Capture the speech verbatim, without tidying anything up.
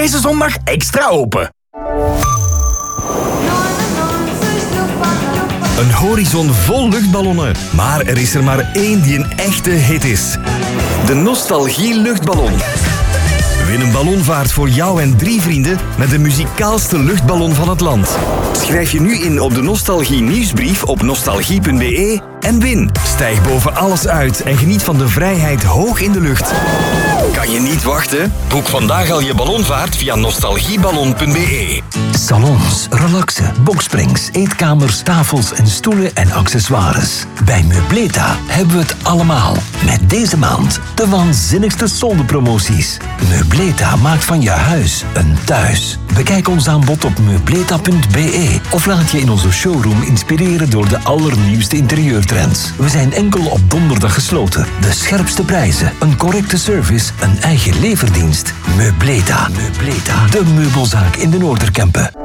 deze zondag extra open. Een horizon vol luchtballonnen. Maar er is er maar één die een echte hit is. De Nostalgie luchtballon. Win een ballonvaart voor jou en drie vrienden met de muzikaalste luchtballon van het land. Schrijf je nu in op de Nostalgie nieuwsbrief op nostalgie punt be en win. Stijg boven alles uit en geniet van de vrijheid hoog in de lucht. Kan je niet wachten? Boek vandaag al je ballonvaart via nostalgieballon punt be. Salons, relaxen, boksprings, eetkamers, tafels en stoelen en accessoires. Bij Meubleta hebben we het allemaal. Met deze maand de waanzinnigste zondepromoties. Meubleta maakt van je huis een thuis. Bekijk ons aanbod op meubleta punt be of laat je in onze showroom inspireren door de allernieuwste interieurtrends. We zijn enkel op donderdag gesloten. De scherpste prijzen, een correcte service, een eigen leverdienst. Meubleta. Meubleta. De meubelzaak in de Noorderkempen.